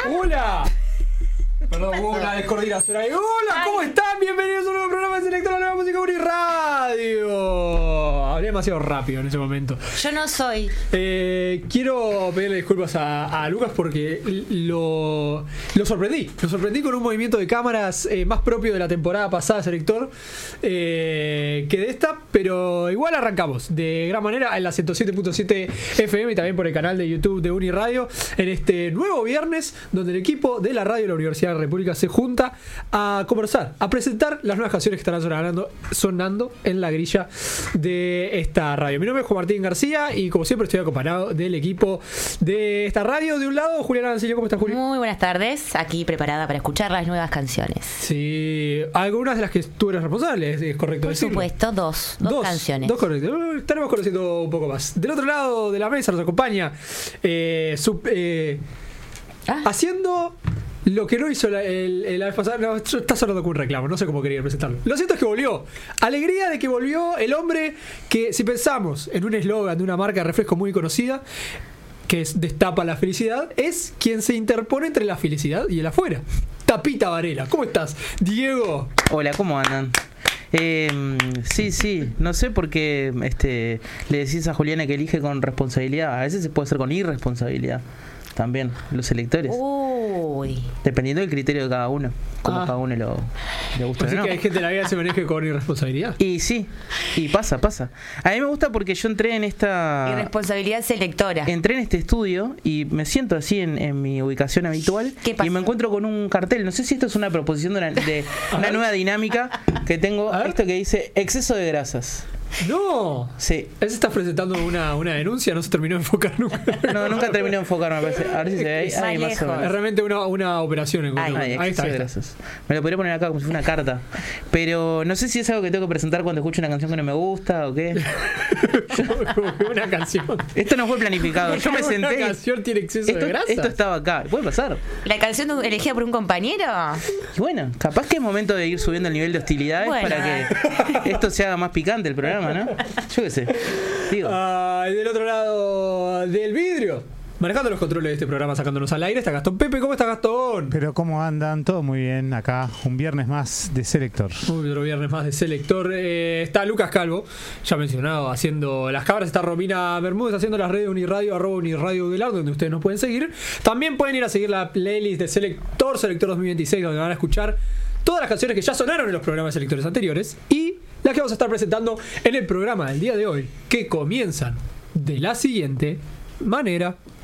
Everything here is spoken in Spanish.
¡Hola! Perdón, hubo una descoordinación ahí. ¡Hola! ¿Cómo están? Bienvenidos a un nuevo programa de Selector, la nueva música Uniradio. Hablé demasiado rápido en ese momento. Yo no soy. Quiero pedirle disculpas a Lucas porque lo sorprendí. Lo sorprendí con un movimiento de cámaras más propio de la temporada pasada de Selector que de esta, pero igual arrancamos de gran manera en la 107.7 FM y también por el canal de YouTube de Uniradio en este nuevo viernes donde el equipo de la radio de la Universidad de la República se junta a conversar, a presentar las nuevas canciones que estarán sonando en la grilla de esta radio. Mi nombre es Juan Martín García y como siempre estoy acompañado del equipo de esta radio. De un lado, Julián Arancillo. ¿Cómo estás, Juli? Muy buenas tardes, aquí preparada para escuchar las nuevas canciones. Sí, algunas de las que tú eres responsable, es correcto decirlo. Por supuesto, dos canciones. Dos correctos. Estaremos conociendo un poco más. Del otro lado de la mesa nos acompaña haciendo lo que no hizo la vez pasada. No, está sonando con un reclamo, no sé cómo quería presentarlo. Lo cierto es que volvió. Alegría de que volvió el hombre que, si pensamos en un eslogan de una marca de refresco muy conocida, que es destapa la felicidad, es quien se interpone entre la felicidad y el afuera. Tapita Varela. ¿Cómo estás, Diego? Hola, ¿cómo andan? Sí, no sé por qué le decís a Juliana que elige con responsabilidad. A veces se puede hacer con irresponsabilidad también, los electores. Uy. Dependiendo del criterio de cada uno, como cada uno le gusta. Así que hay gente en la vida que se maneje con irresponsabilidad. Y sí, y pasa. A mí me gusta porque yo entré en esta irresponsabilidad selectora. Entré en este estudio y me siento así en mi ubicación habitual. ¿Qué pasa? Y me encuentro con un cartel. No sé si esto es una proposición de una nueva dinámica que tengo. Esto que dice exceso de grasas. ¡No! Sí. Él se está presentando una denuncia, no se terminó de enfocar nunca. No, nunca terminó de enfocar, me parece. A ver si se ve ahí más o menos. Es realmente una operación. Ahí está. Me lo podría poner acá como si fuera una carta. Pero no sé si es algo que tengo que presentar cuando escucho una canción que no me gusta o qué. Una canción. Esto no fue planificado. Yo me senté. Una canción tiene exceso de grasa. Esto estaba acá. Puede pasar. ¿La canción elegida por un compañero? Y bueno, capaz que es momento de ir subiendo el nivel de hostilidades para que esto se haga más picante el programa, ¿no? Yo qué sé. Digo. Del otro lado del vidrio, manejando los controles de este programa, sacándonos al aire, está Gastón Pepe. ¿Cómo está, Gastón? Pero ¿cómo andan? Todo muy bien acá. Un viernes más de Selector. Otro viernes más de Selector. Está Lucas Calvo, ya mencionado, haciendo las cámaras. Está Romina Bermúdez haciendo las redes de Uniradio, @Uniradio Velar, donde ustedes nos pueden seguir. También pueden ir a seguir la playlist de Selector 2026, donde van a escuchar todas las canciones que ya sonaron en los programas selectores anteriores y las que vamos a estar presentando en el programa del día de hoy, que comienzan de la siguiente manera.